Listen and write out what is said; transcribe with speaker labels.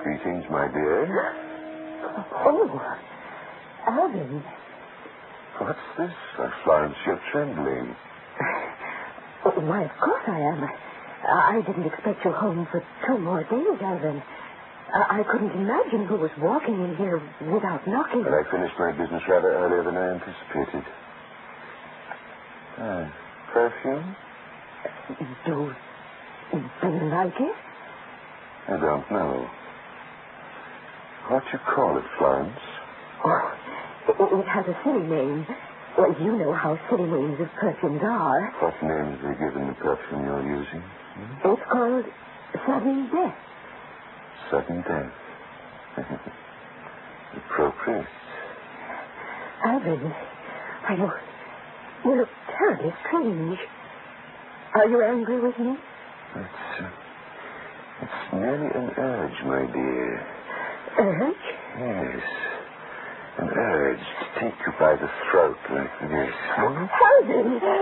Speaker 1: Greetings, my dear.
Speaker 2: Oh, Alvin.
Speaker 1: What's this? Florence, you're trembling.
Speaker 2: Why, of course I am. I didn't expect you home for 2 more days, Alvin. I couldn't imagine who was walking in here without knocking.
Speaker 1: But I finished my business rather earlier than I anticipated. Perfume?
Speaker 2: Do you like it?
Speaker 1: I don't know. What you call it, Florence?
Speaker 2: Oh, it has a silly name. Well, you know how silly names of perfumes are.
Speaker 1: What name have they given the perfume you're using?
Speaker 2: It's called Sudden Death.
Speaker 1: Sudden death. Appropriate.
Speaker 2: Alvin, you look terribly strange. Are you angry with me?
Speaker 1: It's merely an urge, my dear.
Speaker 2: Urge?
Speaker 1: Yes. An urge to take you by the throat like this.
Speaker 2: Alvin!